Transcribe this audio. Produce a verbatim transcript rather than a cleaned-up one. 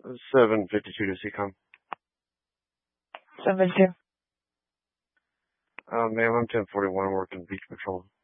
seven fifty-two to C COM. seven fifty-two. Uh, ma'am, I'm ten forty-one working beach patrol.